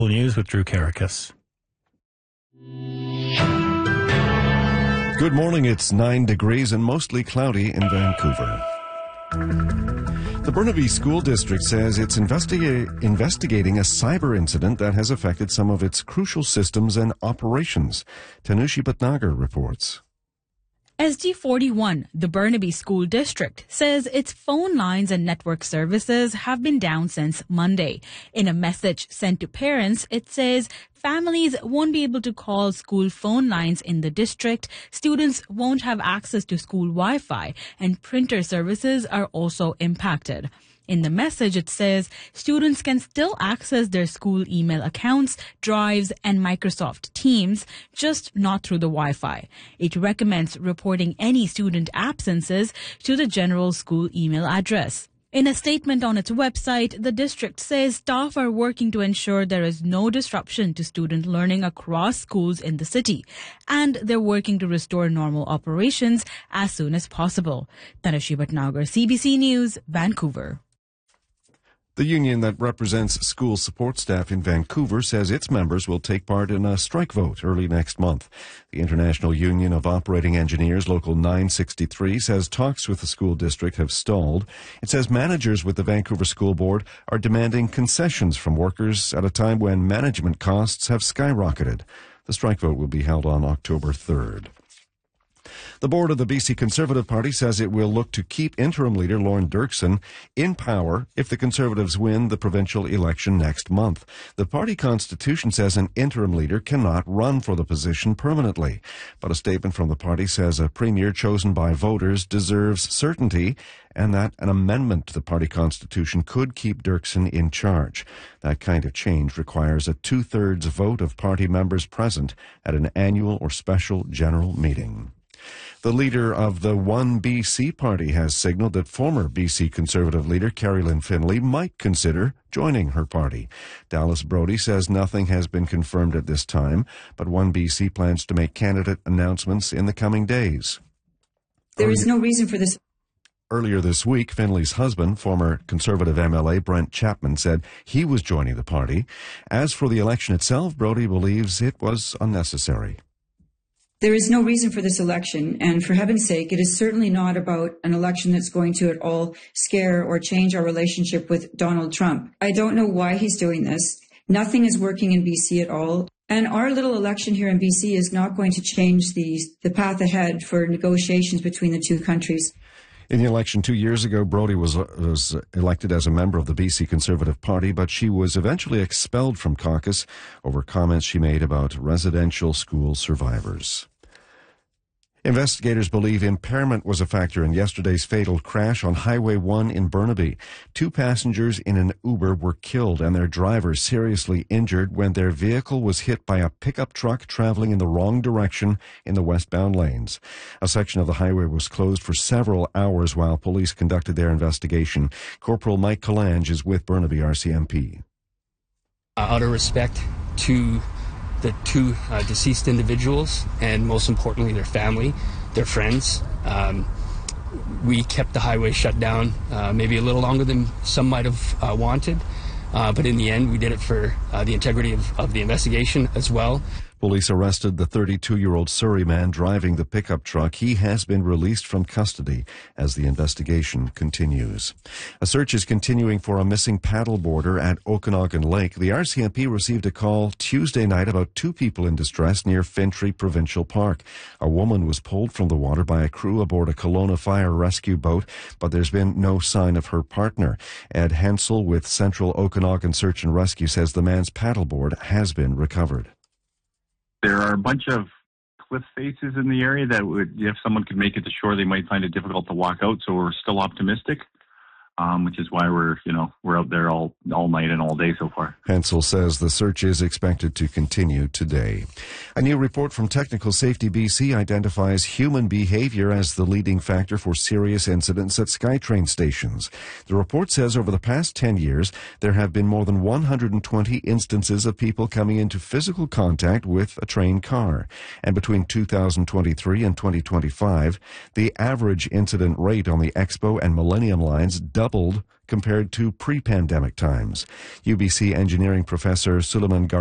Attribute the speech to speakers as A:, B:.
A: News with Drew Karakas.
B: Good morning. It's 9 degrees and mostly cloudy in Vancouver. The Burnaby School District says it's investigating a cyber incident that has affected some of its crucial systems and operations. Tanushi Bhatnagar reports.
C: SD41, the Burnaby School District, says its phone lines and network services have been down since Monday. In a message sent to parents, it says families won't be able to call school phone lines in the district, students won't have access to school Wi-Fi, and printer services are also impacted. In the message, it says students can still access their school email accounts, drives, and Microsoft Teams, just not through the Wi-Fi. It recommends reporting any student absences to the general school email address. In a statement on its website, the district says staff are working to ensure there is no disruption to student learning across schools in the city, and they're working to restore normal operations as soon as possible. Tanushi Bhatnagar, CBC News, Vancouver.
B: The union that represents school support staff in Vancouver says its members will take part in a strike vote early next month. The International Union of Operating Engineers, Local 963, says talks with the school district have stalled. It says managers with the Vancouver School Board are demanding concessions from workers at a time when management costs have skyrocketed. The strike vote will be held on October 3rd. The board of the BC Conservative Party says it will look to keep interim leader Lorne Dirksen in power if the Conservatives win the provincial election next month. The party constitution says an interim leader cannot run for the position permanently. But a statement from the party says a premier chosen by voters deserves certainty and that an amendment to the party constitution could keep Dirksen in charge. That kind of change requires a two-thirds vote of party members present at an annual or special general meeting. The leader of the One BC party has signaled that former BC Conservative leader Carrie Lynn Finlay might consider joining her party. Dallas Brody says nothing has been confirmed at this time, but One BC plans to make candidate announcements in the coming days.
D: There is no reason for this.
B: Earlier this week, Finlay's husband, former Conservative MLA Brent Chapman, said he was joining the party. As for the election itself, Brody believes it was unnecessary.
D: There is no reason for this election, and for heaven's sake, it is certainly not about an election that's going to at all scare or change our relationship with Donald Trump. I don't know why he's doing this. Nothing is working in BC at all, and our little election here in BC is not going to change the path ahead for negotiations between the two countries.
B: In the election 2 years ago, Brody was elected as a member of the BC Conservative Party, but she was eventually expelled from caucus over comments she made about residential school survivors. Investigators believe impairment was a factor in yesterday's fatal crash on Highway 1 in Burnaby. 2 passengers in an Uber were killed and their driver seriously injured when their vehicle was hit by a pickup truck traveling in the wrong direction in the westbound lanes. A section of the highway was closed for several hours while police conducted their investigation. Corporal Mike Kalange is with Burnaby RCMP.
E: Out of respect to the 2 deceased individuals, and most importantly their family, their friends, we kept the highway shut down maybe a little longer than some might have wanted, but in the end we did it for the integrity of the investigation as well.
B: Police arrested the 32-year-old Surrey man driving the pickup truck. He has been released from custody as the investigation continues. A search is continuing for a missing paddleboarder at Okanagan Lake. The RCMP received a call Tuesday night about 2 people in distress near Fintry Provincial Park. A woman was pulled from the water by a crew aboard a Kelowna fire rescue boat, but there's been no sign of her partner. Ed Hensel with Central Okanagan Search and Rescue says the man's paddleboard has been recovered.
F: There are a bunch of cliff faces in the area that would, if someone could make it to shore, they might find it difficult to walk out. So we're still optimistic, which is why we're out there all night and all day so far.
B: Hensel says the search is expected to continue today. A new report from Technical Safety BC identifies human behavior as the leading factor for serious incidents at SkyTrain stations. The report says over the past 10 years, there have been more than 120 instances of people coming into physical contact with a train car. And between 2023 and 2025, the average incident rate on the Expo and Millennium lines doubled doubled compared to pre-pandemic times. UBC engineering professor Suleiman